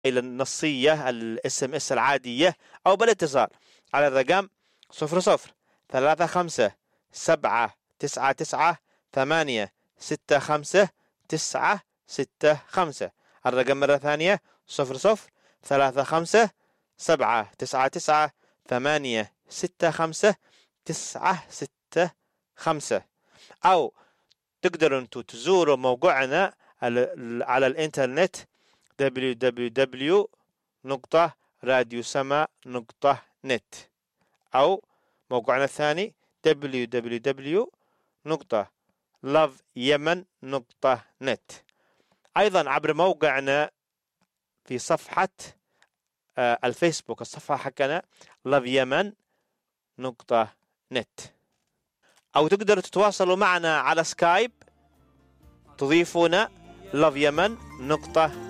النصية SMS العادية أو بالاتصال على الرقم 00-35799-865-965. الرقم مرة ثانية 00-35799-865-965. أو تقدروا أنتوا تزوروا موقعنا على الإنترنت www.radiosama.net أو موقعنا الثاني www.loveyemen.net. أيضا عبر موقعنا في صفحة الفيسبوك، الصفحة حقنا loveyemen.net. أو تقدروا تتواصلوا معنا على سكايب، تضيفونا loveyemen.net.